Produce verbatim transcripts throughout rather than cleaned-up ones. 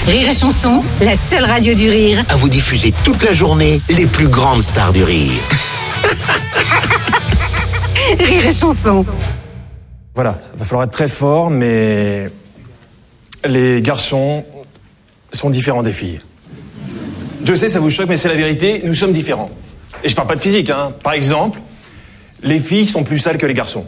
Rire et Chanson, la seule radio du rire à vous diffuser toute la journée les plus grandes stars du rire. Rire et Chanson. Voilà, il va falloir être très fort, mais les garçons sont différents des filles. Je sais, ça vous choque, mais c'est la vérité, nous sommes différents. Et je parle pas de physique, hein. Par exemple, les filles sont plus sales que les garçons.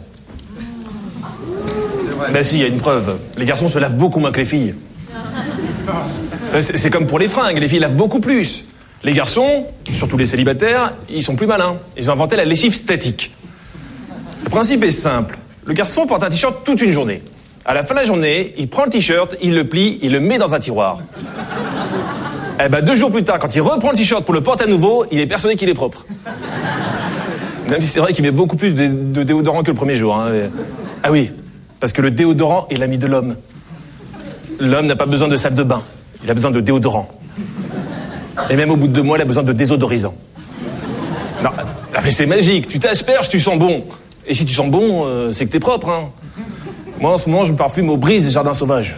Ben si, il y a une preuve. Les garçons se lavent beaucoup moins que les filles. C'est, c'est comme pour les fringues, les filles lavent beaucoup plus. Les garçons, surtout les célibataires, ils sont plus malins. Ils ont inventé la lessive statique. Le principe est simple. Le garçon porte un t-shirt toute une journée. À la fin de la journée, il prend le t-shirt, il le plie, il le met dans un tiroir. Eh ben, deux jours plus tard, quand il reprend le t-shirt pour le porter à nouveau, il est persuadé qu'il est propre. Même si c'est vrai qu'il met beaucoup plus de, de déodorant que le premier jour. Hein. Ah oui, parce que le déodorant est l'ami de l'homme. L'homme n'a pas besoin de salle de bain, il a besoin de déodorant. Et même au bout de deux mois, il a besoin de désodorisant. Non, mais c'est magique, tu t'asperges, tu sens bon. Et si tu sens bon, euh, c'est que t'es propre. Hein. Moi, en ce moment, je me parfume au Brise Jardin Sauvage.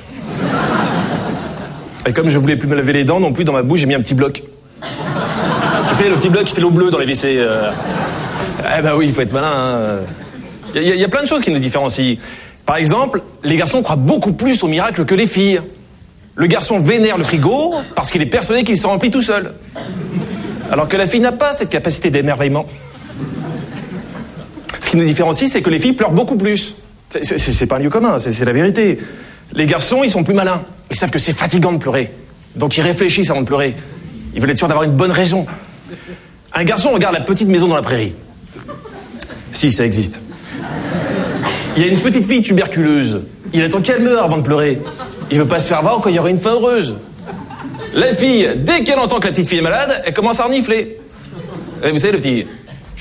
Et comme je voulais plus me laver les dents non plus, dans ma bouche, j'ai mis un petit bloc. Vous savez, le petit bloc qui fait l'eau bleue dans les W C. Euh... Eh ben oui, il faut être malin. Il hein. y, y, y a plein de choses qui nous différencient. Par exemple, les garçons croient beaucoup plus au miracle que les filles. Le garçon vénère le frigo parce qu'il est persuadé qu'il se remplit tout seul. Alors que la fille n'a pas cette capacité d'émerveillement. Ce qui nous différencie, c'est que les filles pleurent beaucoup plus. C'est, c'est, c'est pas un lieu commun, c'est, c'est la vérité. Les garçons, ils sont plus malins. Ils savent que c'est fatigant de pleurer. Donc ils réfléchissent avant de pleurer. Ils veulent être sûrs d'avoir une bonne raison. Un garçon regarde la petite maison dans la prairie. Si, ça existe. Il y a une petite fille tuberculeuse. Il attend qu'elle meure avant de pleurer. Il veut pas se faire voir quand il y aura une fin heureuse. La fille, dès qu'elle entend que la petite fille est malade, elle commence à renifler. Et vous savez, le petit...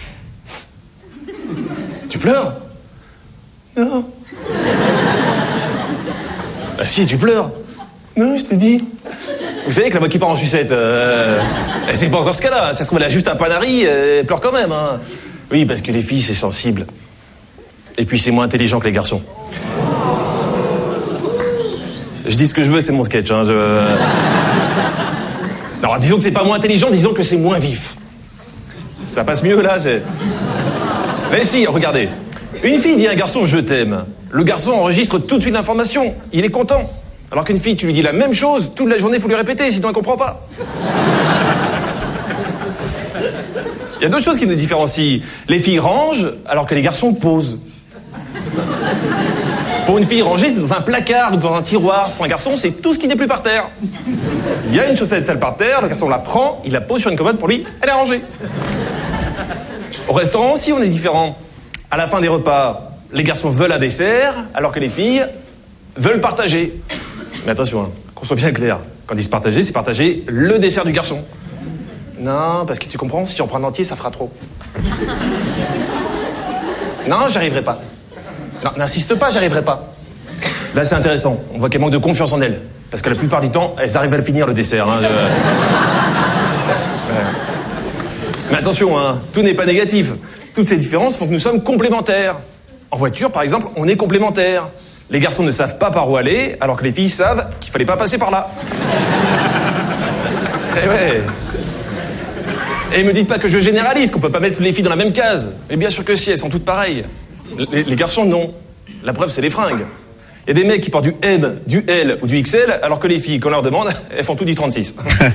Tu pleures? Non. Ah si, tu pleures. Non, je t'ai dit. Vous savez que la voix qui part en sucette, euh, c'est pas encore ce cas-là. Ça se trouve, elle a juste un panari, elle pleure quand même. Hein. Oui, parce que les filles, c'est sensible. Et puis, c'est moins intelligent que les garçons. Je dis ce que je veux, c'est mon sketch. Hein, je... Alors, disons que c'est pas moins intelligent, disons que c'est moins vif. Ça passe mieux, là, c'est... Mais si, regardez. Une fille dit à un garçon « je t'aime ». Le garçon enregistre tout de suite l'information. Il est content. Alors qu'une fille, tu lui dis la même chose, toute la journée, il faut lui répéter, sinon elle comprend pas. Il y a d'autres choses qui nous différencient. Les filles rangent, alors que les garçons posent. Pour une fille, ranger, c'est dans un placard ou dans un tiroir. Pour un garçon, c'est tout ce qui n'est plus par terre. Il y a une chaussette sale par terre, le garçon la prend, il la pose sur une commode, pour lui, elle est rangée. Au restaurant aussi, on est différents. À la fin des repas, les garçons veulent un dessert, alors que les filles veulent partager. Mais attention, hein, qu'on soit bien clair. Quand ils disent partager, c'est partager le dessert du garçon. Non, parce que tu comprends, si tu en prends un entier, ça fera trop. Non, j'y arriverai pas. Non, n'insiste pas, j'y arriverai pas. Là, c'est intéressant. On voit qu'elle manque de confiance en elle. Parce que la plupart du temps, elles arrivent à le finir, le dessert. Hein, de... ouais. Mais attention, hein, tout n'est pas négatif. Toutes ces différences font que nous sommes complémentaires. En voiture, par exemple, on est complémentaires. Les garçons ne savent pas par où aller, alors que les filles savent qu'il fallait pas passer par là. Et ouais. Et me dites pas que je généralise, qu'on peut pas mettre les filles dans la même case. Mais bien sûr que si, elles sont toutes pareilles. Les, les garçons, non. La preuve, c'est les fringues. Il y a des mecs qui portent du M, du L ou du X L, alors que les filles, qu'on leur demande, elles font tout du trente-six.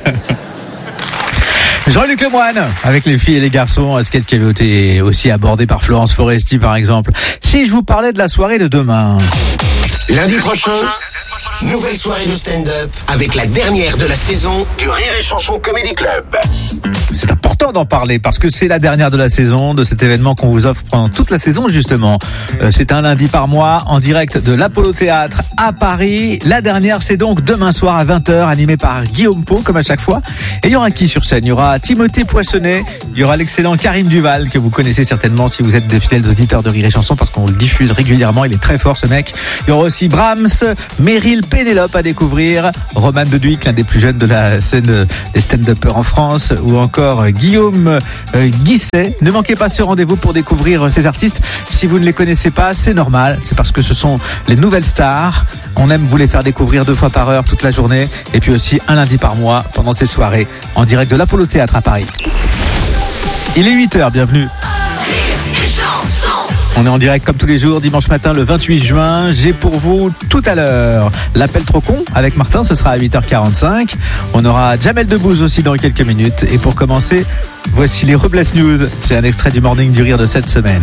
Jean-Luc Lemoyne, avec les filles et les garçons, un sketch qui avait été aussi abordé par Florence Foresti, par exemple. Si je vous parlais de la soirée de demain. Lundi prochain, nouvelle soirée de stand-up avec la dernière de la saison du Rire et Chanson Comedy Club. C'est important d'en parler parce que c'est la dernière de la saison, de cet événement qu'on vous offre pendant toute la saison justement. Euh, c'est un lundi par mois en direct de l'Apollo Théâtre à Paris. La dernière, c'est donc demain soir à vingt heures, animé par Guillaume Pau comme à chaque fois. Et il y aura qui sur scène? Il y aura Timothée Poissonnet, il y aura l'excellent Karim Duval que vous connaissez certainement si vous êtes des fidèles auditeurs de Rire et Chanson parce qu'on le diffuse régulièrement, il est très fort ce mec. Il y aura aussi Brahms, Meryl, Pénélope à découvrir, Roman de Duic, l'un des plus jeunes de la scène des stand-uppers en France, ou encore Guillaume Guillaume euh, Guisset. Ne manquez pas ce rendez-vous pour découvrir ces artistes. Si vous ne les connaissez pas, c'est normal. C'est parce que ce sont les nouvelles stars. On aime vous les faire découvrir deux fois par heure toute la journée. Et puis aussi un lundi par mois pendant ces soirées en direct de l'Apollo Théâtre à Paris. Il est huit heures, bienvenue. On est en direct comme tous les jours, dimanche matin le vingt-huit juin. J'ai pour vous tout à l'heure l'appel trop con avec Martin, ce sera à huit heures quarante-cinq. On aura Jamel Debbouze aussi dans quelques minutes. Et pour commencer, voici les Robles News. C'est un extrait du Morning du Rire de cette semaine.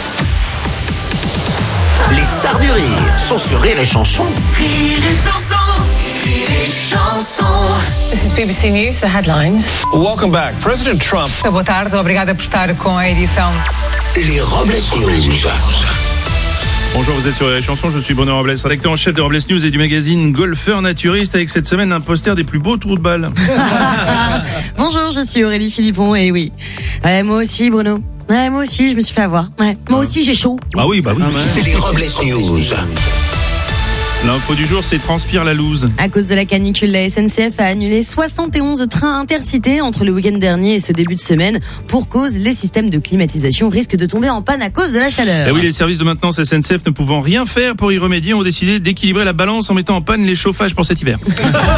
Les stars du rire sont sur Rire et Chanson. Rire et Chanson. Rire et Chanson. This is B B C News, the headlines. Welcome back. President Trump. Boa tarde, obrigada por estar com a edição. Les Robles News. Bonjour, vous êtes sur les chansons, je suis Bruno Robles, rédacteur en chef de Robles News et du magazine Golfeur Naturiste, avec cette semaine un poster des plus beaux trous de balle. Bonjour, je suis Aurélie Philippon et oui, ouais, moi aussi Bruno, ouais, moi aussi je me suis fait avoir, ouais, moi aussi j'ai chaud. Ah oui, bah oui. Les Robles News. L'info du jour, c'est Transpire la loose. À cause de la canicule, la S N C F a annulé soixante et onze trains intercités entre le week-end dernier et ce début de semaine. Pour cause, les systèmes de climatisation risquent de tomber en panne à cause de la chaleur. Et oui, les services de maintenance S N C F ne pouvant rien faire pour y remédier ont décidé d'équilibrer la balance en mettant en panne les chauffages pour cet hiver.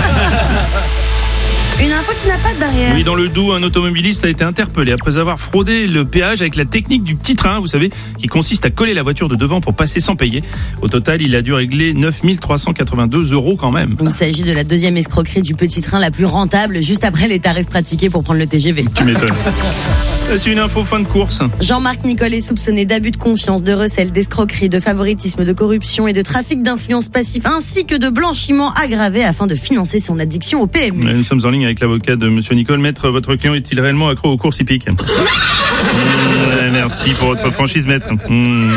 Une info qui n'a pas de barrière. Oui, dans le Doubs, un automobiliste a été interpellé après avoir fraudé le péage avec la technique du petit train, vous savez, qui consiste à coller la voiture de devant pour passer sans payer. Au total, il a dû régler neuf mille trois cent quatre-vingt-deux euros quand même. Il s'agit de la deuxième escroquerie du petit train la plus rentable, juste après les tarifs pratiqués pour prendre le T G V. Tu m'étonnes. C'est une info fin de course. Jean-Marc Nicole est soupçonné d'abus de confiance, de recel, d'escroquerie, de favoritisme, de corruption et de trafic d'influence passif, ainsi que de blanchiment aggravé afin de financer son addiction au P M U. Nous sommes en ligne avec l'avocat de Monsieur Nicole. Maître, votre client est-il réellement accro aux courses hippiques? mmh, Merci pour votre franchise, maître. Mmh. Mmh,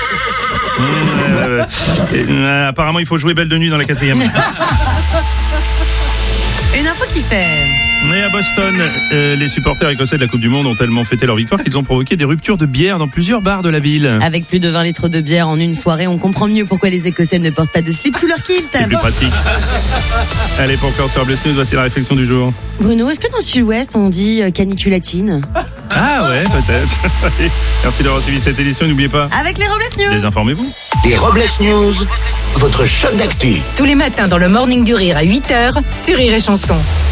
euh, euh, apparemment, il faut jouer Belle de Nuit dans la quatrième. Une info qui fait... Et à Boston, euh, les supporters écossais de la Coupe du Monde ont tellement fêté leur victoire qu'ils ont provoqué des ruptures de bière dans plusieurs bars de la ville. Avec plus de vingt litres de bière en une soirée, on comprend mieux pourquoi les Écossais ne portent pas de slip sous leur kilt. C'est plus pratique. Allez, pour encore sur Robles News, voici la réflexion du jour. Bruno, est-ce que dans le sud-ouest, on dit euh, caniculatine? Ah ouais, peut-être. Merci d'avoir suivi cette édition. N'oubliez pas, Avec les Robles News. désinformez-vous. Les Robles News. Votre choc d'actu. Tous les matins dans le Morning du Rire à huit heures sur Rire et Chanson.